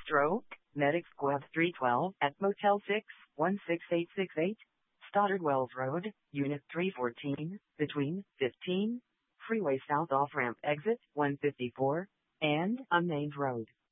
Stroke, Medic Squad 312 at Motel 6, 16868, Stoddard Wells Road, Unit 314, between 15, Freeway South off-ramp exit 154, and Unnamed Road.